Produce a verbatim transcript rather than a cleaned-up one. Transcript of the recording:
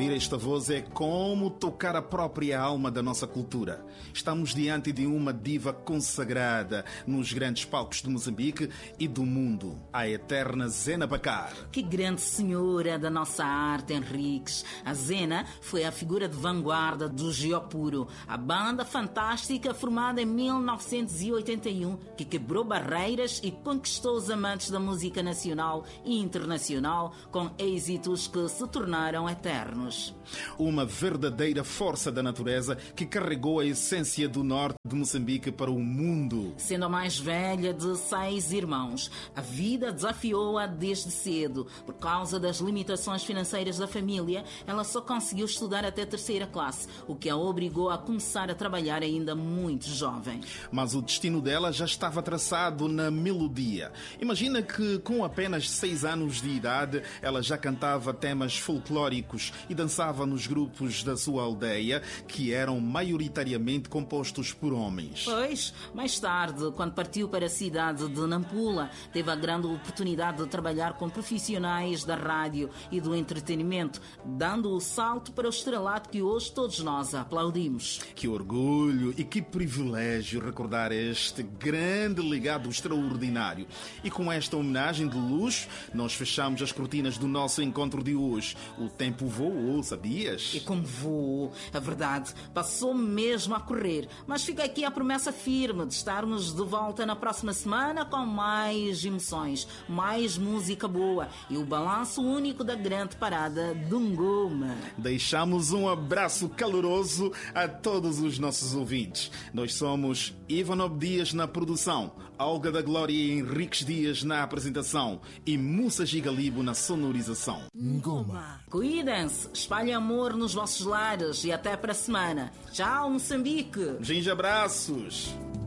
Ouvir esta voz é como tocar a própria alma da nossa cultura. Estamos diante de uma diva consagrada nos grandes palcos de Moçambique e do mundo, a eterna Zena Bacar. Que grande senhora da nossa arte, Henriques. A Zena foi a figura de vanguarda do Geopuro, a banda fantástica formada em mil novecentos e oitenta e um, que quebrou barreiras e conquistou os amantes da música nacional e internacional com êxitos que se tornaram eternos. Uma verdadeira força da natureza que carregou a essência do norte de Moçambique para o mundo. Sendo a mais velha de seis irmãos, a vida desafiou-a desde cedo. Por causa das limitações financeiras da família, ela só conseguiu estudar até a terceira classe, o que a obrigou a começar a trabalhar ainda muito jovem. Mas o destino dela já estava traçado na melodia. Imagina que com apenas seis anos de idade, ela já cantava temas folclóricos e dançava nos grupos da sua aldeia, que eram maioritariamente compostos por homens. Pois, mais tarde, quando partiu para a cidade de Nampula, teve a grande oportunidade de trabalhar com profissionais da rádio e do entretenimento, dando o salto para o estrelato que hoje todos nós aplaudimos. Que orgulho e que privilégio recordar este grande legado extraordinário. E com esta homenagem de luxo, nós fechamos as cortinas do nosso encontro de hoje. O tempo voou, sabias? E como voou, a verdade, passou mesmo a correr. Mas fica aqui a promessa firme de estarmos de volta na próxima semana com mais emoções, mais música boa e o balanço único da grande parada de Ngoma. Deixamos um abraço caloroso a todos os nossos ouvintes. Nós somos Ivan Obdias na produção, Olga da Glória e Henriques Dias na apresentação e Mussa Gigalibo na sonorização. Ngoma. Cuidem-se, espalhem amor nos vossos lares e até para a semana. Tchau, Moçambique. Beijos, abraços.